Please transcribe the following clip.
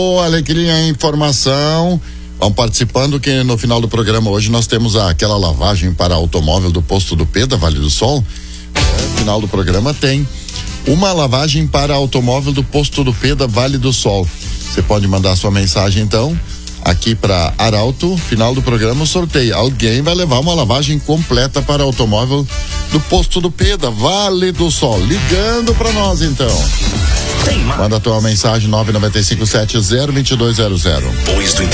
Alegria, informação. Vão participando que no final do programa hoje nós temos aquela lavagem para automóvel do Posto do P da Vale do Sol. No final do programa tem uma lavagem para automóvel do Posto do P da Vale do Sol. Você pode mandar sua mensagem então aqui para Arauto. Final do programa sorteio. Alguém vai levar uma lavagem completa para automóvel do Posto do P da Vale do Sol. Ligando para nós então. Manda tua mensagem 995702200.